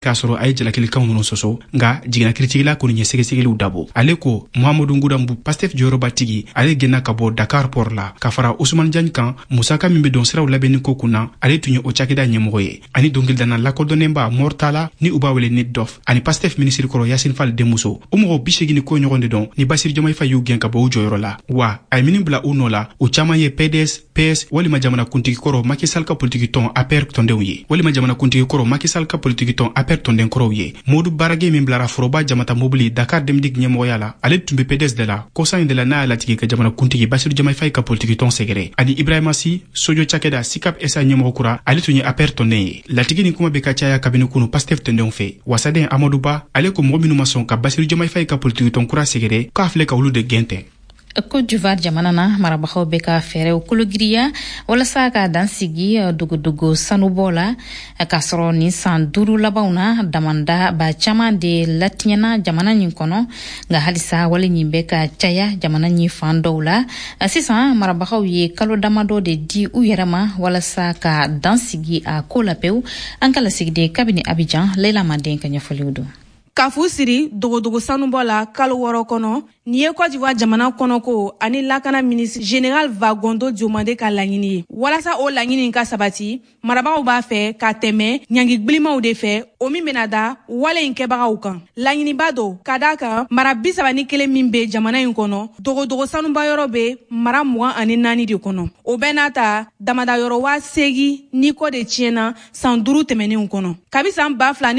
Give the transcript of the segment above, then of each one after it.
k'a sɔrɔ a ye jalakilikanw ninnu sɔsɔ nga jigina kiritigila ko ni ɲɛsɛgɛsɛgɛliw dabo. Ale ko Muhammadu Ngudambu Pastef jɔyɔrɔbatigi ale gɛnna ka bɔ Dakar port la ka fara Ousmane Diagne kan musaka min be dɔn siraw labɛnni ko kunna ale tun ye o cakɛda ɲɛmɔgɔ ye ani dɔnkilidana lakodɔnnenba Mortala ni u b'a wele ni Dof ani Pastef minisiri kɔrɔ Yasin Fall denmuso. O mɔgɔ 80 ko ɲɔgɔn de dɔn ni Bassirou Diomaye Faye y'u gɛn ka bɔ u jɔyɔrɔ la wa a ye mini bila u nɔ la u caman ye PDS PS walima jamana kuntigi kɔrɔ Macky Sall ka politiki tɔn APR tɔndenw ye walima jamana kuntigi kɔrɔ Macky Sall ka politiki tɔn APR tɔnden kɔrɔw ye. Modou Barage min bilara Foroba Jamata mobili Dakar Demdik ɲɛmɔgɔya la ale tun be PDS de la kɔsa in de la n'a y'a latigɛ ka jamana kuntigi Bassirou Diomaye Faye ka politiki tɔn sɛgɛrɛ ani Ibrahima Sy Sojo cakɛda Sikap SA ɲɛmɔgɔ kura ale tun ye APR tɔnden ye. Latigi ni kuma be ka caya kabini kunu Pastef tɔndenw fɛ. Wasaden Amadou Ba ale ko mɔgɔ minnu ma sɔn ka Bassirou Diomaye Faye ka politiki tɔn kura sɛgɛrɛ k'a filɛ ka olu de gɛn tɛ. Côte d'Ivoire jamana na marabagaw bɛ ka fɛɛrɛw kologiriya walasa ka dan sigi dogodogo sanubɔ la ka sɔrɔ ni san 5 labanw na damanda ba caman de latiɲɛna jamana nin kɔnɔ nka halisa wale nin bɛ ka caya jamana nin fan dɔw la. Sisan marabagaw ye kalo damadɔ de di u yɛrɛ ma walasa ka dan sigi a ko la pewu. An ka lasigiden kabini Abidjan Leila Manden ka ɲɛfɔliw don. Kafu siri dogodogo sanubɔ la kalo 6 kɔnɔ ni ye Côte d'Ivoire jamana kɔnɔ ko ani lakana ministre général Vagondo Diomande ka laɲini ye walasa o laɲini ka sabati marabagaw b'a fɛ ka tɛmɛ ɲangi gbilimaw de fɛ o min bena da wale in kɛbagaw kan. Laɲiniba do ka da kan mara 31 min be jamana in kɔnɔ dogodogo sanubayɔrɔ be mara 24 de kɔnɔ. O bɛ n'a ta damadayɔrɔ 8 ni kɔ de tiɲɛna san 5 tɛmɛnenw kɔnɔ. Kabi san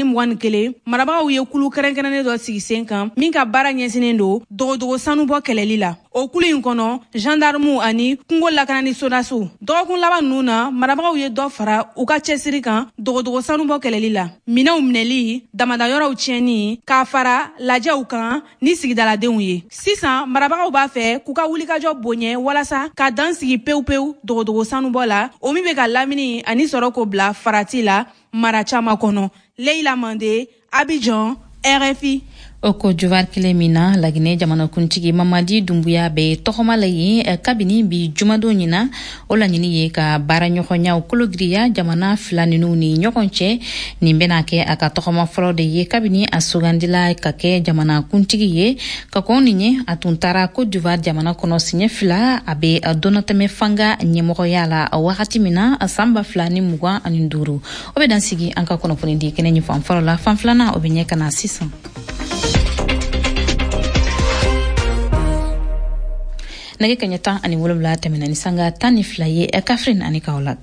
2021 marabagaw ye kulu kɛrɛnkɛrɛnnen dɔ sigi sen kan min ka baara ɲɛsinen do dogodogo sanubɔ kɛlɛli la. O kulu in kɔnɔ gendarmew ani kungo lakanani sodasiw dɔgɔkun laban ninnu na marabagaw ye dɔ fara u ka cɛsiri kan dogodogo sanubɔ kɛlɛli la. Minɛw minɛli damadayɔrɔw tiɲɛni k'a fara lajɛw kan ni sigidaladenw ye. Sisan marabagaw b'a fɛ k'u ka wulikajɔ boɲɛ walasa ka dan sigi pewu dogodogo sanubɔ la o min bɛ ka lamini ani sɔrɔ ko bila farati la mara caman kɔnɔ. Leila Mande, Abidjan, RFI. O Côte d'Ivoire kelen min na Laginɛ jamanakuntigi Mamadi Dumbuya bɛ tɔgɔma la yen kabini bi jumadon ɲina o laɲini ye ka baaraɲɔgɔnyaw kologiriya jamana fila ninnu ni ɲɔgɔn cɛ. Nin bɛna kɛ a ka tɔgɔma fɔlɔ de ye kabini a sugandila ka kɛ jamanakuntigi ye. Ka kɔn nin ye a tun taara Côte d'Ivoire jamana kɔnɔ siɲɛ 2 a bɛ dɔnɔtɛmɛ fanga ɲɛmɔgɔya la wagati min na san 2025. O bɛ dan sigi an ka kunnafoni di kɛnɛ ɲɛ fan fɔlɔ la fan filanan o bɛ ɲɛ kana sisan. Nage kaɲɛ 17 tɛmɛna ni sanga 12 ye Kafrine ani Kaolack.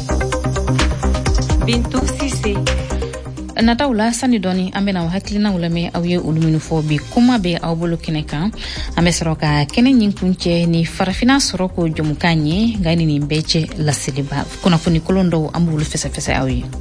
Bintou Cissé. Nataw la sani dɔɔni an bɛna hakilinaw lamɛn aw ye olu minnu fɔ bi kuma bɛ aw bolo kɛnɛ kan. An bɛ sɔrɔ ka kɛnɛ ɲin kuncɛ ni farafina sɔrɔ ko jɔmukan ye nka nin bɛɛ cɛ laseliba kunnafoni kolon dɔw an b'olu fɛsɛfɛsɛ aw ye.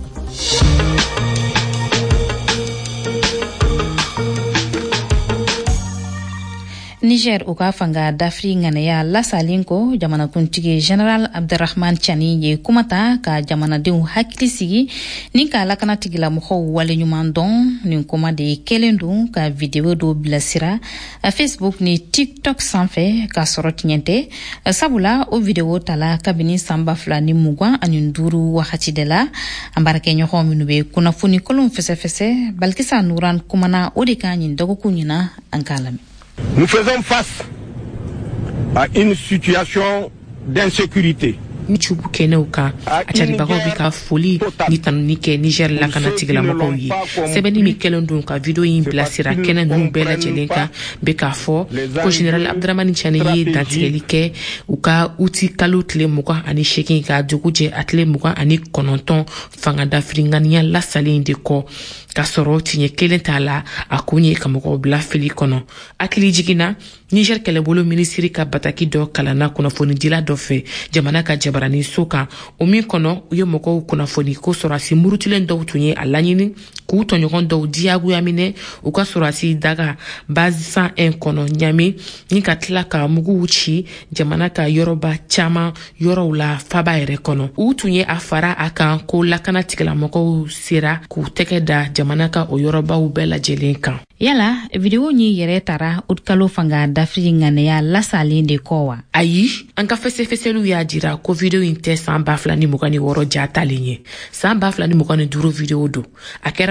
Niger u ka fanga dafiri ŋanaya lasalen ko jamanakuntigi General Abdurrahman Chani ye kumata ka jamanadenw hakili sigi ni ka lakanatigilamɔgɔw waleɲuman dɔn. Nin kuma de kelen don ka video dɔ bilasira Facebook ni TikTok sanfɛ ka sɔrɔ tiɲɛ tɛ. Sabula o video tala kabini san 2025 wagati de la. An baarakɛɲɔgɔn minnu bɛ kunnafoni kolon fɛsɛfɛsɛ Balikisa Nuran kumana o de ka ɲin dɔgɔkun ɲina an k'a lamɛn. Nous faisons face à une situation d'insécurité. Ni chubu keneu kan a caribagaw bi ka foli ni tanuni kɛ Niger lakana tigilamɔgɔw ye. Sɛbɛnni min kɛlen don ka video in bilasira kɛnɛ ninnu bɛɛ lajɛlen kan bɛ k'a fɔ ko General Abdurrahman Chani ye dantigɛli kɛ u ka uti kalo tile 28 ka dugu jɛ a tile 29 fanga dafiri ŋaniya lasalen de kɔ. Ka sɔrɔ tiɲɛ kelen t'a la a kun ye ka mɔgɔw bila fili kɔnɔ. Hakili jiginna Niger kɛlɛbolo minisiri ka bataki dɔ kalanna kunnafonidila dɔ fɛ jamana ka jabarani so kan. O min kɔnɔ u ye mɔgɔw kunnafoni ko sɔrɔsi murutilen dɔw tun ye a laɲini k'u tɔɲɔgɔn dɔw diyagoya minɛ u ka sɔrɔsi daga base 101 kɔnɔ Ɲame ni ka tila ka muguw ci jamana ka yɔrɔba caman yɔrɔw la faba yɛrɛ kɔnɔ. U tun ye a fara a kan ko lakana tigilamɔgɔw sera k'u tɛgɛ da jamana ka o yɔrɔbaw bɛɛ lajɛlen kan. Yala video ni yɛrɛ tara utkalo fanga dafiri ŋanaya lasalen de kɔ wa? Ayi, an ka fɛsɛfɛsɛliw y'a jira ko video in tɛ san 2026 jatalen ye. San 2025 video don. A kɛra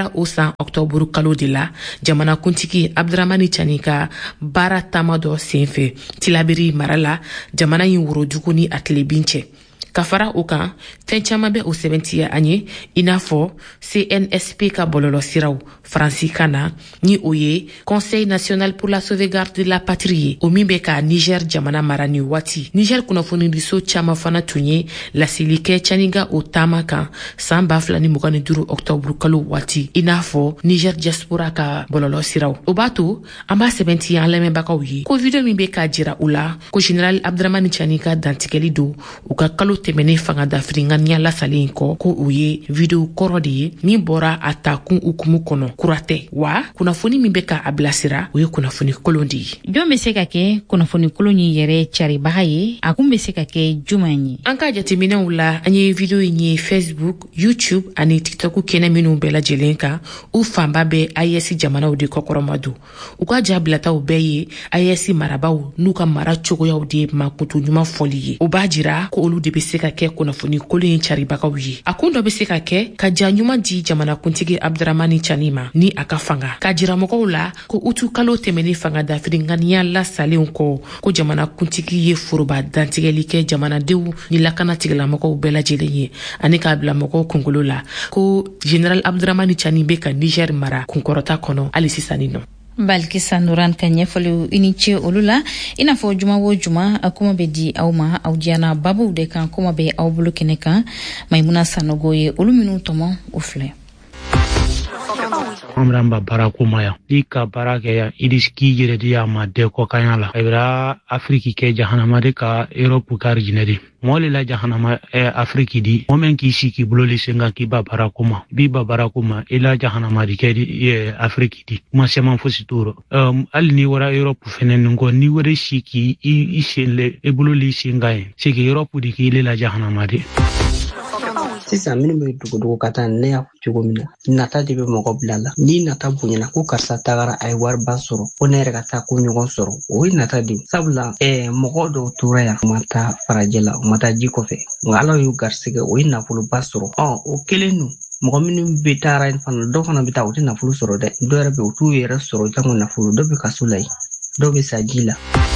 kɛra o san octobre kalo de la jamana kuntigi Abdrahmani Chani ka baara taama dɔ senfɛ Tilaberi mara la jamana in worojugu ni a tilebin cɛ. Ka fara o kan fɛn caman bɛ o sɛbɛntiya an ye i n'a fɔ CNSP ka bɔlɔlɔ siraw Faransi kan na ni o ye Conseil national pour la sauvegarde de la patrie ye o min bɛ ka Niger jamana mara ni waati. Niger kunnafonidiso caman fana tun ye lasilikɛ Chani ka o taama kan san 2025 octobre kalo waati i n'a fɔ Niger diaspora ka bɔlɔlɔ siraw. O b'a to an b'a sɛbɛntiya an lamɛnbagaw ye ko video min bɛ ka jira u la ko Général Abdrahmani Chani ka dantigɛli don u ka kalo tɛmɛnen fanga dafiri ŋaniya lasalen kɔ ko o ye video kɔrɔ de ye min bɔra a takun ukumu kɔnɔ kura tɛ wa kunnafoni min bɛ ka a bilasira o ye kunnafoni kolon de ye. Jɔn bɛ se ka kɛ kunnafoni kolon in yɛrɛ caribaga ye a kun bɛ se ka kɛ juman ye. An ka jateminɛw la an ye video in ye Facebook, YouTube ani TikTok kɛnɛ minnu bɛɛ lajɛlen kan u fanba bɛ AES jamanaw de kɔkɔrɔma don. U ka jabilataw bɛɛ ye AES marabaw n'u ka mara cogoyaw de makutu ɲuman fɔli ye. O b'a jira ko olu de bɛ se ka kɛ kunnafoni kolon in caribagaw ye. A kun dɔ bɛ se ka kɛ ka ja ɲuman di jamanakuntigi Abdrahmani Chani ma ni a ka fanga. Ka jira mɔgɔw la ko utu kalo tɛmɛnen fanga dafiri ŋaniya lasalen kɔ ko jamanakuntigi ye foroba dantigɛli kɛ jamanadenw ni lakana tigilamɔgɔw bɛɛ lajɛlen ye ani k'a bila mɔgɔw kunkolo la ko Général Abdrahmani Chani bɛ ka Niger mara kunkɔrɔta kɔnɔ hali sisan nɔ. Balkisa Nuran ka ɲɛfɔliw i ni ce olu la i n'a fɔ juma o juma kuma bɛ di aw ma aw diana babuw de kan kuma bɛ aw bolo kɛnɛ kan Maimuna Sanogo ye olu minnu tɔmɔ o filɛ. Amramba barakuma ya lika barake ya idiski jere dia ma de ko kanyala ibra Afriki ke jahanama de ka Europe kar jinedi moli la jahanama Afriki di momen ki siki buloli senga ki ba barakuma bi ba barakuma ila jahanama di ke di Afriki di ma sema fosituro al ni wara Europe fenen ngo ni wara siki i sele e buloli senga e siki Europe di ki ila jahanama di. Sisan minnu bɛ dugudugu ka taa ne y'a fɔ cogo min na nata de bɛ mɔgɔ bila la ni nata bonyana ko karisa tagara a ye wariba sɔrɔ ko ne yɛrɛ ka taa ko ɲɔgɔn sɔrɔ o ye nata de sabula mɔgɔ dɔw tora yan u ma taa farajɛ la u ma taa ji kɔfɛ nka ala y'u garisɛgɛ o ye nafoloba sɔrɔ o kelen don mɔgɔ minnu bɛ taara fana dɔw fana bɛ taa u tɛ nafolo sɔrɔ dɛ dɔw yɛrɛ bɛ u t'u yɛrɛ sɔrɔ jango nafolo dɔw bɛ kaso la yen dɔw bɛ sa ji la.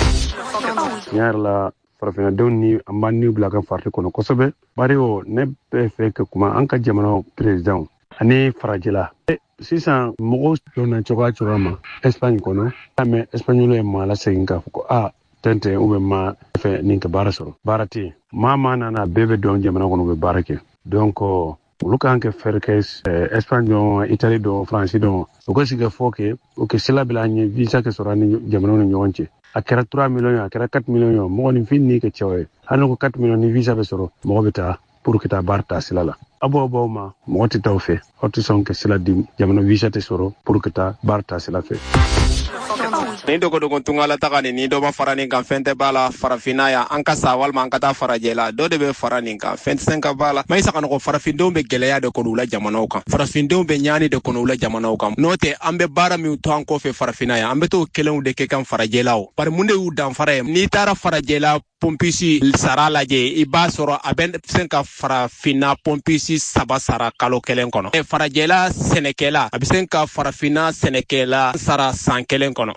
Farafinadenw ni an b'an ni bila ka farti kɔnɔ kosɛbɛ bari o ne bɛ fɛ ka kuma an ka jamana président ani farajɛla sisan mɔgɔw donna cogoya ma Espagne kɔnɔ mais Espagnol ye maa lasegin k'a fɔ ko tɛntɛn ou bien ma fɛ nin ka baara sɔrɔ baara tɛ yen maa nana bɛɛ bɛ dɔn jamana kɔnɔ u bɛ baara kɛ donc olu kan ka fɛɛrɛ kɛ Espagne dɔn Italie dɔn France dɔn u ka sigi fɔ kɛ o kɛ sila bila an ye visa kɛ sɔrɔ ni jamanaw ni ɲɔgɔn cɛ a kɛra 3 millions a kɛra 4 millions mɔgɔ ni fin ni ka cɛw ye hali ko 4 millions ni visa bɛ sɔrɔ mɔgɔ bɛ taa pour que taa baara taa sila la a bɔ ma mɔgɔ tɛ taa o fɛ aw tɛ sɔn ka sila di jamana visa tɛ sɔrɔ pour que taa baara taa sila fɛ. Ni dogo tunga la taga ni dɔ ma fara nin kan fɛn tɛ b'a la farafina ya an ka sa walima an ka taa farajɛ la dɔ de bɛ fara nin kan fɛn tɛ se ka b'a la mais isa ka nɔgɔ farafindenw bɛ gɛlɛya de kɔnɔ u la jamanaw kan farafindenw bɛ ɲaani de kɔnɔ u la jamanaw kan n'o tɛ an bɛ baara min to an kɔfɛ farafina ya an bɛ t'o kelenw de kɛ kan farajɛlaw bari mun de y'u danfara ye n'i taara farajɛla pompisi sara lajɛ i b'a sɔrɔ a bɛ se ka farafina pompisi 3 sara kalo kelen kɔnɔ farajɛla sɛnɛkɛla a bɛ se ka farafina sɛnɛkɛla sara san kelen kɔnɔ.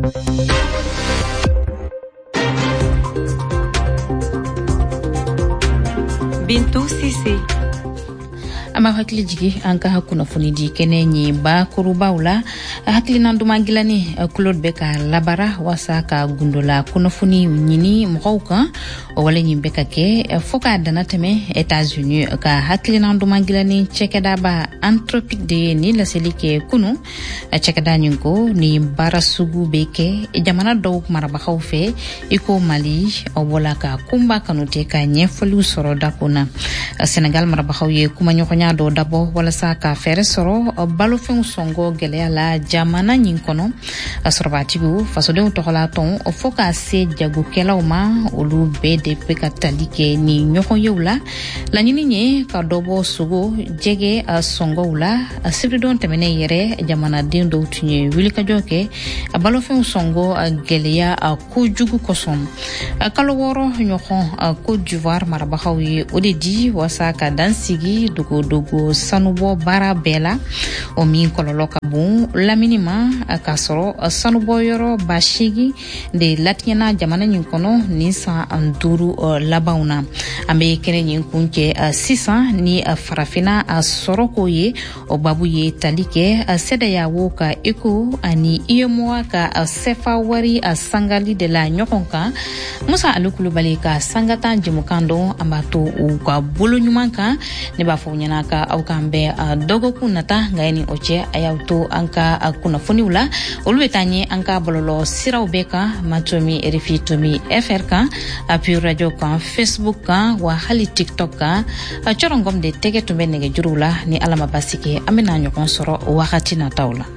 Bintou Cissé. Ama hakili jigi an ka kunnafoni di kɛnɛ ɲi bakurubaw la hakilina duman gilani Claude bɛ ka labara wasa ka gundola kunnafoni ɲini mɔgɔw kan o wale ɲin bɛ ka kɛ fo k'a dana tɛmɛ États-Unis ka hakilina duman gilani cɛkɛdaba Anthropique de ni laseli kɛ kunu cɛkɛda ɲin ko ni baara sugu bɛ kɛ jamana dɔw marabagaw fɛ i ko Mali o bɔla ka kunba kanute ka ɲɛfɔliw sɔrɔ dakona Senegal marabagaw ye kuma ɲɔgɔnya dɔ dabɔ walasa ka fɛɛrɛ sɔrɔ balofɛnw sɔngɔ gɛlɛya la jamana ɲin kɔnɔ sɔrɔbatigiw fasodenw tɔgɔla tɔn fo ka se jagokɛlaw ma olu bɛɛ de bɛ ka tali kɛ ni ɲɔgɔn yew la laɲini ye ka dɔbɔ sogo jɛgɛ sɔngɔw la sibidon tɛmɛnen yɛrɛ jamanaden dɔw tun ye wulikajɔ kɛ balofɛnw sɔngɔ gɛlɛya kojugu kosɔn kalo 6 ɲɔgɔn Côte d'Ivoire marabagaw ye o de di wasa ka dansigi dogo dogo sanubɔ baara bɛɛ la o min kɔlɔlɔ ka bon lamini ma k'a sɔrɔ sanubɔ yɔrɔ 8 de latigɛna jamana nin kɔnɔ ni san 5 labanw na an bɛ kɛnɛ nin kuncɛ sisan ni farafina sɔrɔ ko ye o babu ye tali kɛ CEDEAO ka ECO ani UEMOA ka sefa wari sangali de la ɲɔgɔn kan Musa Ali Kulubali ka sangata jɛmukan dɔn an b'a to u ka bolo ɲuman kan ne b'a fɔ ɲɛna ka aw kan bɛɛ dɔgɔkun nata nka ni o cɛ a y'aw to an ka kunnafoniw la olu bɛ taa ɲɛ an ka bɔlɔlɔ siraw bɛɛ kan Matomi RFI Tomi FR kan Appui Radio kan Facebook kan wa hali TikTok kan cɔrɔngɔm de tɛgɛ tun bɛ nɛgɛjuruw la ni Ala ma basi kɛ an bɛna ɲɔgɔn sɔrɔ wagati nataw la.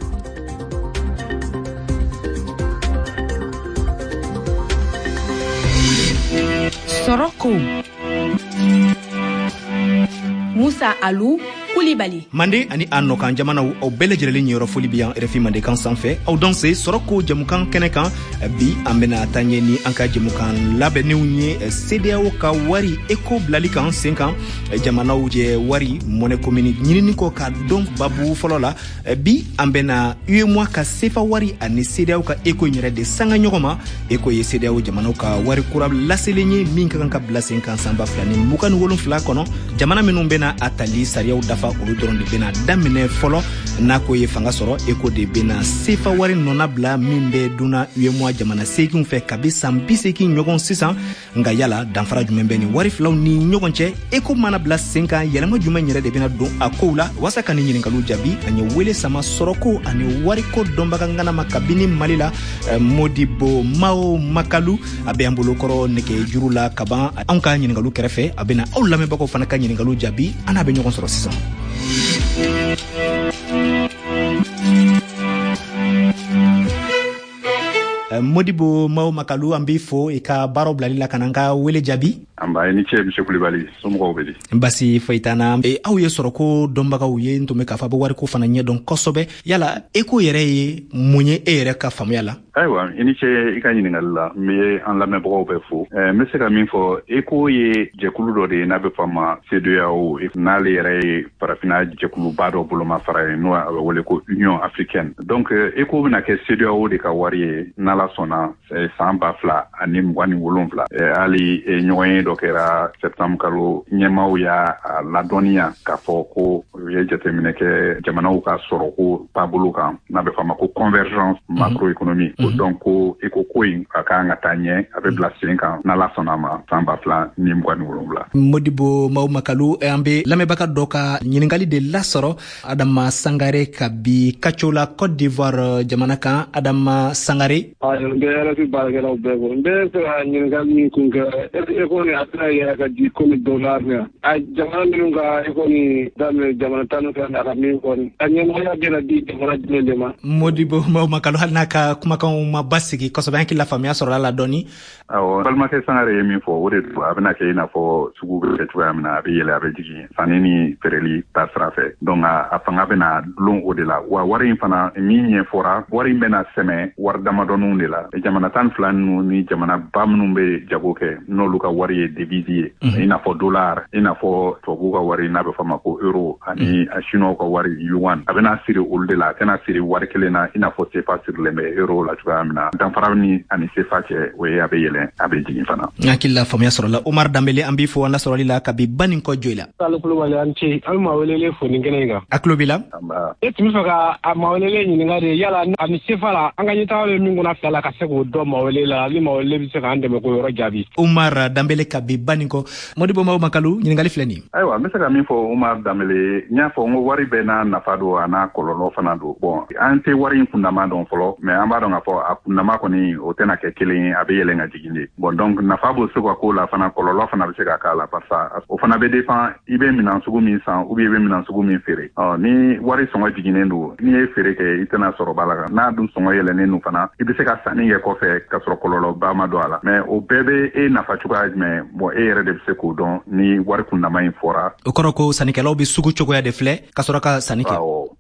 Soroko Musa Alou Kulibali Mande ani anno kan jamanaw aw bɛɛ lajɛlen yɔrɔ foli bi yan RFI Mande kan sanfɛ aw danse Soroko jamukan kɛnɛ kan bi an bɛna taa ɲɛ ni an ka jamukan labɛnniw ye CEDEAO ka wari ECO bilali kan sen kan jamanaw jɛ wari monnaie commune ɲinini kɔ ka dɔn babu fɔlɔ la bi an bɛna UEMOA ka sefa wari ani CEDEAO ka ECO yɛrɛ de sanga ɲɔgɔn ma ECO ye CEDEAO jamanaw ka wari kura laselen ye min ka kan ka bila sen kan san 2027 kɔnɔ jamana minnu bɛna a tali sariyaw dafa olu dɔrɔn de bɛna daminɛ fɔlɔ n'a ko ye fanga sɔrɔ ECO de bɛna sefa wari nɔna bila min bɛ dunna UEMOA jamana seeginw fɛ kabi san 80 ɲɔgɔn sisan nka yala danfara jumɛn bɛ ni wari filaw ni ɲɔgɔn cɛ ECO mana bila sen kan yɛlɛma jumɛn yɛrɛ de bɛna don a kow la wasa ka ni ɲininkaliw jaabi an ye wele sama Soroko ani wariko dɔnbaga ŋanama kabini Mali la Modibo Mao Makalu a bɛ an bolokɔrɔ nɛgɛ juru la kaban anw ka ɲininkaliw kɛrɛfɛ a bɛna aw lamɛnbagaw fana ka ɲininkaliw jaabi an n'a bɛ ɲɔgɔn sɔrɔ sisan. Modibo Mao Makalu an b'i fo i ka baaraw bilali la ka na an ka wele jaabi. An b'a ye ni cɛ Monsieur Kulibali somɔgɔw bɛ di. Basi foyi t'an na aw ye Soroko dɔnbagaw ye n tun bɛ k'a fɔ a bɛ wariko fana ɲɛdɔn kosɛbɛ yala ECO yɛrɛ ye mun ye e yɛrɛ ka faamuya la. Ayiwa i ni cɛ i ka ɲininkali la n bɛ an lamɛnbagaw bɛɛ fo n bɛ se ka min fɔ ECO ye jɛkulu dɔ de ye n'a bɛ fɔ a ma CEDEAO n'ale yɛrɛ ye farafina jɛkuluba dɔ bolomafara ye n'o a bɛ wele ko Union Africaine donc ECO bɛna kɛ CEDEAO de ka wari ye n'Ala sɔnna san 2027 hali ɲɔgɔn ye dɔ kɛra septembre kalo ɲɛmaaw y'a ladɔnniya k'a fɔ ko u ye jateminɛ kɛ jamanaw ka sɔrɔko taabolo kan n'a bɛ fɔ a ma ko convergence macroéconomique donc ko ECO ko in a kan ka taa ɲɛ a bɛ bila sen kan n'Ala sɔnna a ma san 2027. Modibo Mao Makalu an bɛ lamɛnbaga dɔ ka ɲininkali de lasɔrɔ Adama Sangare ka bi Kaco la Côte d'Ivoire jamana kan Adama Sangare. N bɛ RFI baarakɛlaw bɛɛ fɔ n bɛ fɛ ka ɲininkali min kun kɛ ECO ni a tɛna yɛrɛ ka di komi dollar ne a jamana minnu ka ECO ni daminɛ jamana tan ni fila a ka min kɔni a ɲɛmɔgɔya bɛna di jamana jumɛn de ma. Modibo Mao Makalu hali n'a ka kumakanw ma basigi kosɛbɛ an hakili la faamuya sɔrɔla la dɔɔni. Awɔ balimakɛ Sangare ye min fɔ o de don a bɛna kɛ i n'a fɔ sugu bɛ kɛ cogoya min na a bɛ yɛlɛ a bɛ jigin sanni ni feereli ta sira fɛ donc a fanga bɛna dulon o de la wa wari in fana min ɲɛfɔra wari in bɛna sɛmɛ wari damadɔninw de la jamana tan fila ninnu ni jamana ba minnu bɛ jago kɛ n'olu ka wari ye devise ye i n'a fɔ dollar i n'a fɔ tubabuw ka wari n'a bɛ fɔ a ma ko euro ani chinois ka wari yuan a bɛna siri olu de la a tɛna siri wari kelen na i n'a fɔ CFA sirilen bɛ euro la cogoya min na danfara ni ani CFA cɛ o ye a bɛ yɛlɛn a bɛ jigin fana. N hakili la faamuya sɔrɔla Omar Dambele an b'i fɔ an lasɔrɔli la kabi Banin kɔ joyi la. Ali Kulubali an ce an ma welele fo nin kɛnɛ in kan. A tulo b'i la. E tun bɛ fɛ ka a ma welele ɲininka de yala ani CFA la an ka ɲɛtaga bɛ min kɔnɔ fila la ka se k'o dɔn ma welele la ni ma welele bɛ se k'an dɛmɛ k'o yɔrɔ jaabi. Omar Dambele kabi Banin kɔ Modibo Mao Makalu ɲininkali filɛ nin. Ayiwa n bɛ se ka min fɔ Omar Dambele n y'a fɔ n ko wari bɛɛ n'a nafa don a n'a kɔlɔlɔ fana don bon an tɛ wari in kundama dɔn fɔlɔ mais an b'a dɔn k'a fɔ a kundama kɔni o tɛna kɛ kelen ye a bɛ yɛlɛn ka jigin de bon donc nafa bɛ se ka k'o la fana kɔlɔlɔ fana bɛ se ka k'a la parce que o fana bɛ dépend i bɛ minɛn sugu min san ou bien i bɛ minɛn sugu min feere ni wari sɔngɔ jiginnen don n'i ye feere kɛ i tɛna sɔrɔ b'a la n'a dun sɔngɔ yɛlɛnnen don fana i bɛ se ka sanni kɛ kɔfɛ ka sɔrɔ kɔlɔlɔba ma don a la mais o bɛɛ bɛ e nafa cogoya jumɛn bon e yɛrɛ de bɛ se k'o dɔn ni wari kundama in fɔra. O kɔrɔ ko sannikɛlaw bɛ sugu cogoya de filɛ ka sɔrɔ ka sanni kɛ.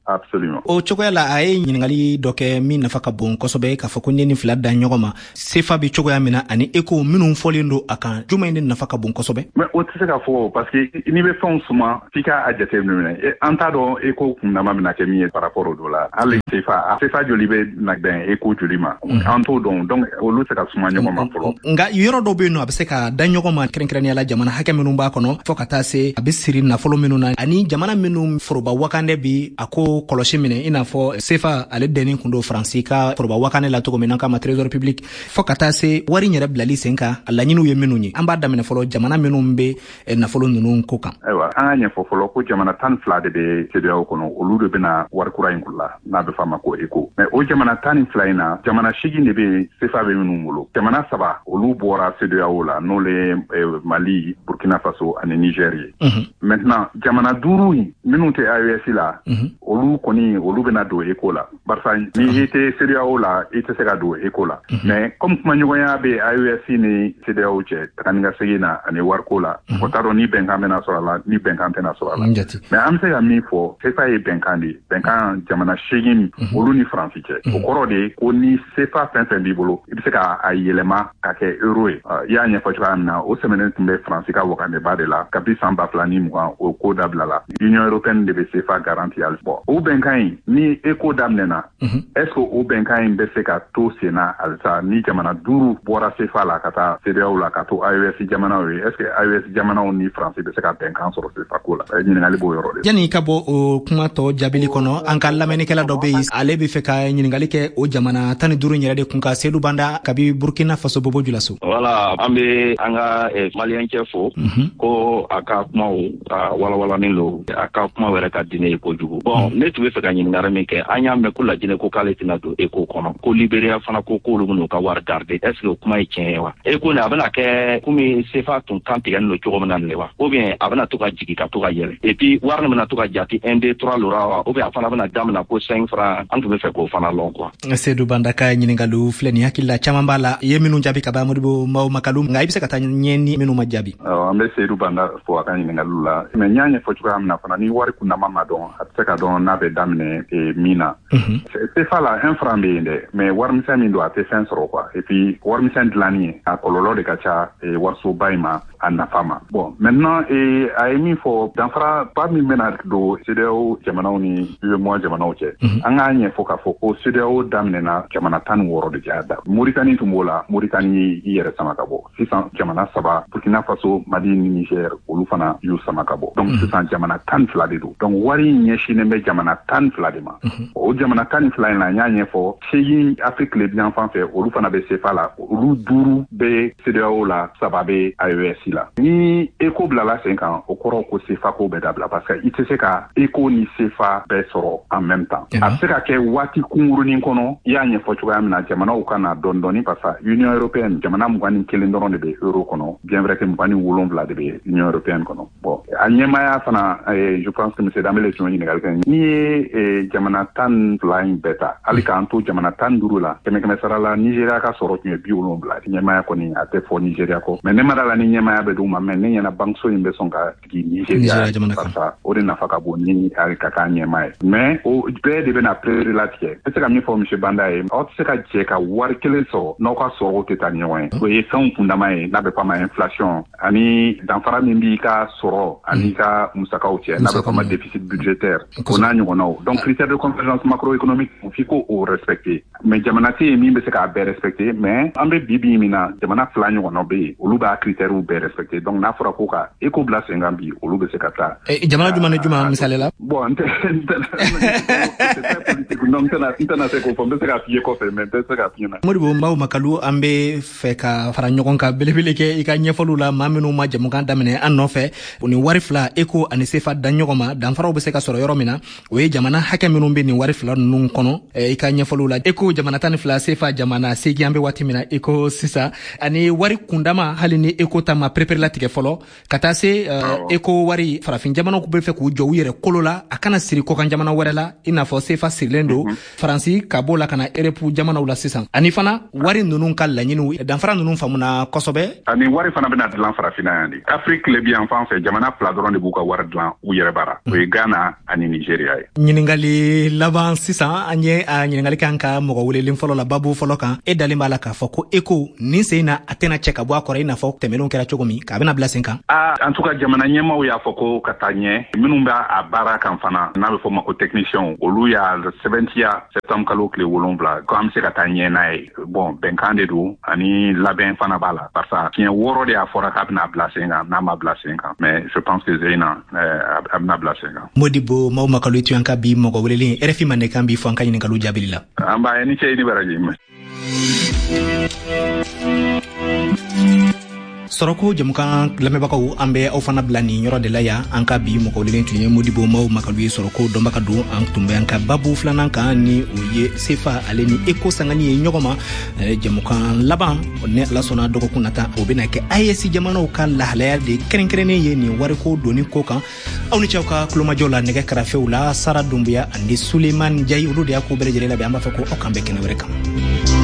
Absolument. O cogoya la a ye ɲiningali dɔ kɛ min nafa ka bon kosɛbɛ k'a fɔ ko ni fila da ɲɔgɔn ma sefa bi cogoya min na ani ECO minnu fɔlen don a kan juma de nafa ka bon kosɛbɛ. Mais o tɛ se ka fɔ parce que n'i bɛ fɛnw suma f'i ka a jateminɛ an t'a dɔn ECO kundama bɛna kɛ min ye par rapport o dɔ la hali sefa joli bɛ na bɛn ECO joli ma an t'o dɔn donc olu tɛ se ka suma ɲɔgɔn ma fɔlɔ. Nka yɔrɔ dɔ bɛ yen nɔ a bɛ se ka da ɲɔgɔn ma kɛrɛnkɛrɛnnenya la jamana hakɛ minnu b'a kɔnɔ fɔ ka taa se a bɛ siri nafolo minnu na ani jamana minnu foroba wakande bi a ko kɔlɔsi minɛ i n'a fɔ sefa ale dɛni kun don Faransi ka foroba wakande la cogo min na kama trésor public fɔ ka taa se wari yɛrɛ bilali sen kan a laɲiniw ye minnu ye an b'a daminɛ fɔlɔ jamana minnu bɛ nafolo ninnu ko kan. Ayiwa an ka ɲɛfɔ fɔlɔ ko jamana 12 de bɛ CEDEAO kɔnɔ olu de bɛna wari kura in kula n'a bɛ f'a ma ko ECO mais o jamana 12 in na jamana 8 de bɛ sefa bɛ minnu bolo jamana 3 olu bɔra CEDEAO la n'o le Mali Burkina Faso ani Niger ye. Maintenant jamana 5 in minnu tɛ AES la olu kɔni olu bɛna don ECO la barisa ni i tɛ CEDEAO la i tɛ se ka don ECO la mais comme kuma ɲɔgɔnya bɛ AES ni CEDEAO cɛ taga ni ka segin na ani wariko la o t'a dɔn ni bɛnkan bɛna sɔrɔ a la ni bɛnkan tɛna sɔrɔ a la mais an bɛ se ka min fɔ sefa ye bɛnkan de ye bɛnkan jamana 8 olu ni Faransi cɛ o kɔrɔ de ye ko ni sefa fɛn fɛn b'i bolo i bɛ se ka a yɛlɛma ka kɛ euro ye i y'a ɲɛfɔ cogoya min na o sɛmɛnen tun bɛ Faransi ka wakandeba de la kabi san 2020 o ko dabila la Union européenne de bɛ sefa garanti hali bon o bɛnkan in ni ECO daminɛna est ce que o bɛnkan in bɛ se ka to sen na halisa ni jamana 5 bɔra sefa la ka taa CEDEAO la ka to AES jamanaw ye est ce que AES jamanaw ni Faransi bɛ se ka bɛnkan sɔrɔ sefa ko la ɲininkali b'o yɔrɔ de. Yani ka bɔ o kuma tɔ jaabili kɔnɔ an ka lamɛnnikɛla dɔ bɛ yen ale bɛ fɛ ka ɲininkali kɛ o jamana 15 yɛrɛ de kun ka Seydou Banda kabi Burkina Faso Bobo Julaso. Voilà an bɛ an ka maliyɛnkɛ fo ko a ka kumaw walawalanin lo a ka kuma wɛrɛ ka di ne ye kojugu. Bon ne tun bɛ fɛ ka ɲininkali min kɛ an y'a mɛn ko Lajinɛ ko k'ale tɛna don ECO kɔnɔ ko Libéria fana ko k'olu bɛn'u ka wari garder est ce que o kuma ye tiɲɛ ye wa ECO a bɛna kɛ komi sefa tun kan tigɛlen don cogo min na de wa ou bien a bɛna to ka jigin ka to ka yɛlɛ et puis wari bɛna to ka jate 1 2 3 lora wa ou bien a fana bɛna daminɛ ko 5 francs an tun bɛ fɛ k'o fana lɔn quoi. Seydou Banda ka ɲininkaliw filɛ nin hakili la caman b'a la i ye minnu jaabi ka ban Modibo Makalu nka i bɛ se ka taa ɲɛ ni minnu ma jaabi. An bɛ Seydou Banda fo a ka ɲininkaliw la mais n y'a ɲɛfɔ cogoya min na fana ni wari kunnama ma dɔn a tɛ se ka dɔn n'a bɛ daminɛ min na. sefa la 1 franc bɛ yen dɛ mais warimisɛn min don a tɛ fɛn sɔrɔ quoi et puis warimisɛn dilanni a kɔlɔlɔ de ka ca warisoba in ma a nafa ma. Bon maintenant a ye min fɔ danfara ba min bɛna don CEDEAO jamanaw ni UEMOA jamanaw cɛ an k'a ɲɛfɔ k'a fɔ ko CEDEAO daminɛna jamana 16 de cɛ da Mauritanie tun b'o la Mauritanie i yɛrɛ sama ka bɔ sisan jamana 3 Burkina Faso Mali ni Niger olu fana y'u sama ka bɔ donc sisan jamana 12 de don donc wari ɲɛsinnen bɛ jamana 12 de ma o jamana 12 in la n y'a ɲɛfɔ 8 Afrique le bien fan fɛ olu fana bɛ sefa la olu 5 bɛ CEDEAO la 3 bɛ AES la ni ECO bilala sen kan o kɔrɔ ko sefa ko bɛ dabila parce que i tɛ se ka ECO ni sefa bɛɛ sɔrɔ en même temps a bɛ se ka kɛ waati kunkurunin kɔnɔ i y'a ɲɛfɔ cogoya min na jamanaw ka na dɔɔni dɔɔni parce que Union européenne jamana 21 dɔrɔn de bɛ euro kɔnɔ bien vrai que 27 de bɛ Union européenne kɔnɔ bon a ɲɛmaya fana je pense que monsieur Dambele tun ye ɲininkali kɛ n'i ye jamana 12 in bɛɛ ta hali k'an to jamana 15 la kɛmɛ sara la Nigeria ka sɔrɔ tun ye 70 ɲɛmaya kɔni a tɛ fɔ Nigeria kɔ mais ne ma da la ni ɲɛmaya bɛ d'u ma mais ne ɲɛna banque in bɛ sɔn ka sigi Nigeria parce o de nafa ka bon ni a ka k'a ɲɛma ye mais o bɛɛ de bɛna préparer latigɛ n bɛ se ka min fɔ monsieur Banda ye aw tɛ se ka jɛ ka wari kelen sɔrɔ n'aw ka sɔrɔw tɛ taa ɲɔgɔn ye o ye fɛnw kundama ye n'a bɛ f'a ma inflation ani danfara min b'i ka sɔrɔ ani ka musakaw cɛ n'a bɛ f'a ma déficit budgétaire o n'a ɲɔgɔnnaw donc critère de convergence macroéconomique f'i ko o respecter mais jamana tɛ yen min bɛ se k'a bɛɛ respecter mais an bɛ bi min na jamana 2 ɲɔgɔnnaw bɛ yen olu b'a critères bɛɛ respecter donc n'a fɔra ko ka ECO bila sen kan bi olu bɛ se ka taa jamana jumɛn ni jumɛn misali la bon n tɛna se k'o fɔ n bɛ se ka f'i ye kɔfɛ mais n tɛ se ka f'i ɲɛna. Modibo Makalu an bɛ fɛ ka fara ɲɔgɔn kan belebele kɛ i ka ɲɛfɔliw la maa minnu ma jamukan daminɛ an nɔfɛ o ni wari 2 ECO ani sefa da ɲɔgɔn ma danfaraw bɛ se ka sɔrɔ yɔrɔ min na o ye jamana hakɛ minnu bɛ nin wari 2 ninnu kɔnɔ i ka ɲɛfɔliw la ECO jamana 12 sefa jamana 8 an bɛ waati min na ECO sisan ani wari kundama hali ni ECO ta ma prépare latigɛ fɔlɔ ka taa se ECO wari farafin jamanaw bɛ fɛ k'u jɔ u yɛrɛ kolo la a kana siri kɔkan jamana wɛrɛ la i n'a fɔ sefa sirilen don Faransi ka bɔ la ka na Europe jamanaw la sisan ani fana wari ninnu ka laɲiniw danfara ninnu faamuna kosɛbɛ ani wari fana bɛna dilan farafina yan de Afrique le bien fan fɛ jamana 2 dɔrɔn de b'u ka wari dilan u yɛrɛ bara o ye Ghana ani Nigeria y'a ye. Ɲiningali laban sisan an ye ɲiningali kan ka mɔgɔ welelen fɔlɔ la babu fɔlɔ kan e dalen b'a la k'a fɔ ko ECHO nin sen na a tɛna cɛ ka bɔ a kɔrɔ i n'a fɔ tɛmɛnenw kɛra cogo min k'a bɛna bila sen kan. En tout cas jamana ɲɛmaw y'a fɔ ko ka taa ɲɛ minnu b'a a baara kan fana n'a bɛ fɔ ma ko technicien olu y'a sɛbɛntiya septembre kalo tile 7 ko an bɛ se ka taa ɲɛ n'a ye bon bɛnkan de don ani labɛn fana b'a la parce que tiɲɛ 6 de y'a fɔra k'a bɛna bila sen kan n'a ma bila sen kan mais je pense que Zeyna a bɛna bila sen kan. Modibo Mawu Makalu tu an ka bi mɔgɔ welelen RFI Mandekan bi fɔ an ka ɲininkaliw jaabili la. An b'a ye ni cɛ i ni baraji. Soroko jamukan lamɛbagaw an bɛ aw fana bila nin yɔrɔ de la yan an ka bi mɔgɔ welelen tun ye Modibo Mawu Makalu ye Soroko dɔnbaga don an tun bɛ an ka babu filanan kan ni o ye CFA ale ni ECHO sangani ye ɲɔgɔn ma jamukan laban ne ala sɔnna dɔgɔkun nata o bɛna kɛ AES jamanaw ka lahalaya de kɛrɛnkɛrɛnnen ye nin wariko doni ko kan aw ni cɛw ka kulomajɔ la nɛgɛ karafew la Sara Dumbuya ani Suleiman Jayi olu de y'a ko bɛɛ lajɛlen labɛn an b'a fɛ ko aw kan bɛ kɛnɛ wɛrɛ kan.